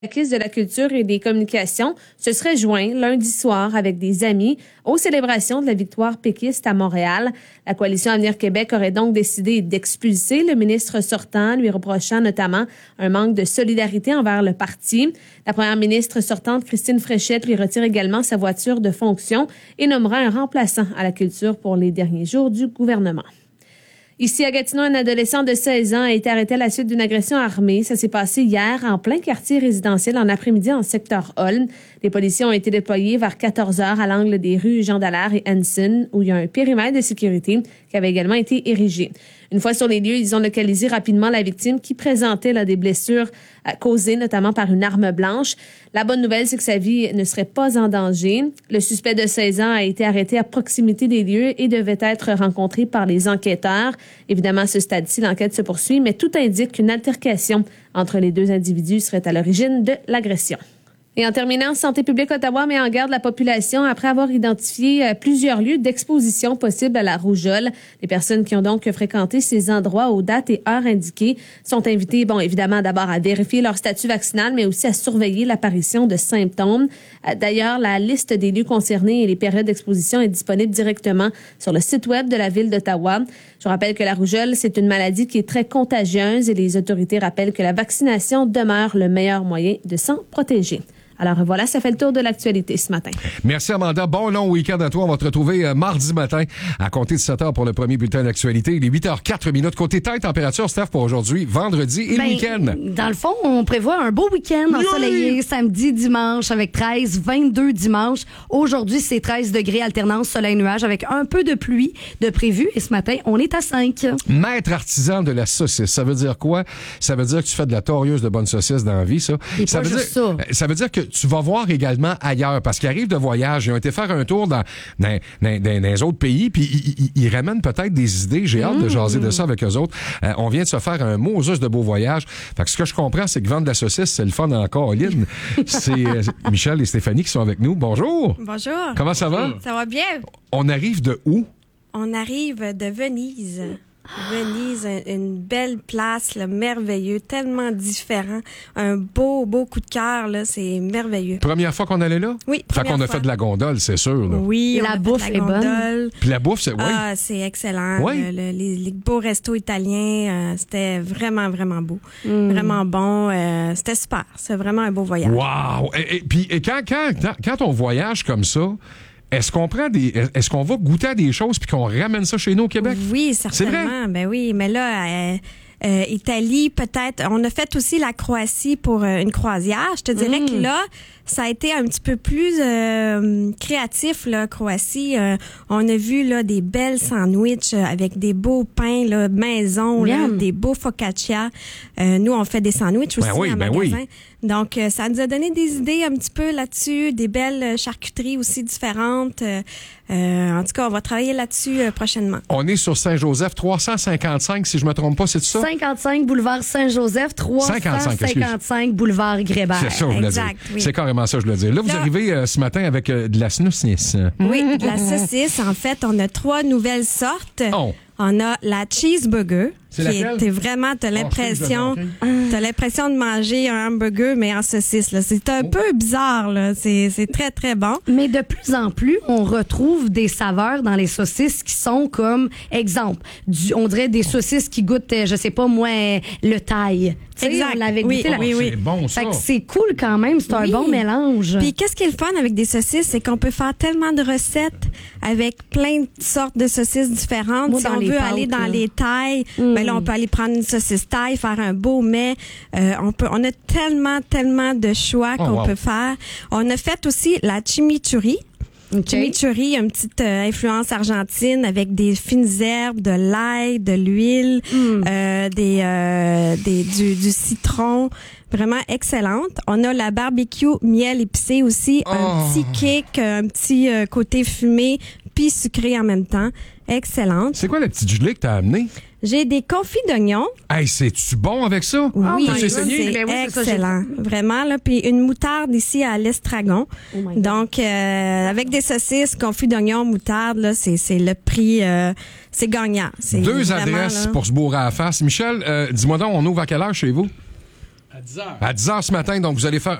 De la culture et des communications se serait joint lundi soir avec des amis aux célébrations de la victoire péquiste à Montréal. La coalition Avenir Québec aurait donc décidé d'expulser le ministre sortant, lui reprochant notamment un manque de solidarité envers le parti. La première ministre sortante, Christine Fréchette, lui retire également sa voiture de fonction et nommera un remplaçant à la culture pour les derniers jours du gouvernement. Ici, à Gatineau, un adolescent de 16 ans a été arrêté à la suite d'une agression armée. Ça s'est passé hier en plein quartier résidentiel en après-midi en secteur Holm. Les policiers ont été déployés vers 14 heures à l'angle des rues Jean Dallaire et Hanson, où il y a un périmètre de sécurité qui avait également été érigé. Une fois sur les lieux, ils ont localisé rapidement la victime qui présentait des blessures causées notamment par une arme blanche. La bonne nouvelle, c'est que sa vie ne serait pas en danger. Le suspect de 16 ans a été arrêté à proximité des lieux et devait être rencontré par les enquêteurs. Évidemment, à ce stade-ci, l'enquête se poursuit, mais tout indique qu'une altercation entre les deux individus serait à l'origine de l'agression. Et en terminant, Santé publique Ottawa met en garde la population après avoir identifié plusieurs lieux d'exposition possibles à la rougeole. Les personnes qui ont donc fréquenté ces endroits aux dates et heures indiquées sont invitées, évidemment, d'abord à vérifier leur statut vaccinal, mais aussi à surveiller l'apparition de symptômes. D'ailleurs, la liste des lieux concernés et les périodes d'exposition est disponible directement sur le site web de la Ville d'Ottawa. Je rappelle que la rougeole, c'est une maladie qui est très contagieuse et les autorités rappellent que la vaccination demeure le meilleur moyen de s'en protéger. Alors voilà, ça fait le tour de l'actualité ce matin. Merci Amanda. Bon long week-end à toi. On va te retrouver mardi matin à compter de 7h pour le premier bulletin d'actualité. Il est 8h04. Côté temps, température, Steph, pour aujourd'hui, vendredi et le week-end. Dans le fond, on prévoit un beau week-end ensoleillé samedi, dimanche avec 13, 22 dimanche. Aujourd'hui, c'est 13 degrés, alternance soleil-nuage avec un peu de pluie de prévu. Et ce matin, on est à 5. Maître artisan de la saucisse, ça veut dire quoi? Ça veut dire que tu fais de la torieuse de bonne saucisse dans la vie, ça. Ça veut dire que tu vas voir également ailleurs, parce qu'ils arrivent de voyage, ils ont été faire un tour dans les autres pays, puis ils ramènent peut-être des idées. J'ai hâte de jaser de ça avec eux autres. On vient de se faire un Moses de beau voyage. Fait que ce que je comprends, c'est que vendre de la saucisse, c'est le fun encore. Lynn, c'est Michel et Stéphanie qui sont avec nous. Bonjour. Bonjour. Comment ça va? Ça va bien. On arrive de où? On arrive de Venise. Venise, une belle place, là, merveilleux, tellement différent. Un beau coup de cœur, là, c'est merveilleux. Première fois qu'on allait là? Oui, Fait qu'on a fait de la gondole, c'est sûr. Là. Oui, la bouffe est bonne. Puis la bouffe, c'est... Ah, c'est excellent. Oui. Les beaux restos italiens, c'était vraiment, vraiment beau. Vraiment bon. C'était super. C'est vraiment un beau voyage. Wow! Puis quand on voyage comme ça, est-ce qu'on va goûter à des choses puis qu'on ramène ça chez nous au Québec? Oui, certainement. C'est vrai? Ben oui, mais là, Italie, peut-être. On a fait aussi la Croatie pour une croisière. Je te dirais que là, ça a été un petit peu plus créatif, là, Croatie. On a vu là des belles sandwichs avec des beaux pains là, maison, là, des beaux focaccia. Nous, on fait des sandwichs aussi en magasin. Oui. Donc, ça nous a donné des idées un petit peu là-dessus, des belles charcuteries aussi différentes. En tout cas, on va travailler là-dessus prochainement. On est sur Saint-Joseph, 355, si je me trompe pas, c'est ça? 55 boulevard Saint-Joseph, 355 boulevard Grébert. C'est ça, je voulais dire. Oui. C'est carrément ça, je voulais dire. Là, vous arrivez ce matin avec de la saucisse. Oui, de la saucisse. En fait, on a 3 nouvelles sortes. Oh. On a la cheeseburger. C'est laquelle? T'as l'impression de manger un hamburger, mais en saucisse, là. C'est un peu bizarre, là. C'est très, très bon. Mais de plus en plus, on retrouve des saveurs dans les saucisses qui sont comme, exemple, on dirait des saucisses qui goûtent, je sais pas moi, le thaï. Exact. On l'avait goûté, oui. C'est bon, ça. Fait que c'est cool quand même. C'est un bon mélange. Puis qu'est-ce qui est le fun avec des saucisses, c'est qu'on peut faire tellement de recettes avec plein de sortes de saucisses différentes. Si on veut aller dans les thaïs, ben là, on peut aller prendre une saucisse thaï, faire un beau mets. On a tellement de choix qu'on peut faire. On a fait aussi la chimichurri. Chimichurri, une petite influence argentine avec des fines herbes, de l'ail, de l'huile, du citron. Vraiment excellente. On a la barbecue miel épicé aussi, un petit kick, un petit côté fumé, puis sucré en même temps. Excellente. C'est quoi la petite gelée que t'as amenée? J'ai des confits d'oignons. Hey, c'est-tu bon avec ça? Oui, c'est excellent. Vraiment, là. Puis une moutarde ici à l'estragon. Donc, avec des saucisses, confits d'oignons, moutarde, là, c'est le prix, c'est gagnant. C'est 2 vraiment, adresses là, pour se bourrer à la face. Michel, dis-moi donc, on ouvre à quelle heure chez vous? À 10 heures ce matin, donc vous allez faire